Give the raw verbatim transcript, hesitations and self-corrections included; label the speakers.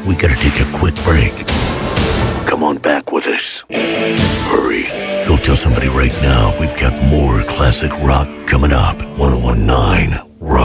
Speaker 1: we gotta take a quick break. Come on back with us. Hurry. Go tell somebody right now we've got more classic rock coming up. ten nineteen Rock.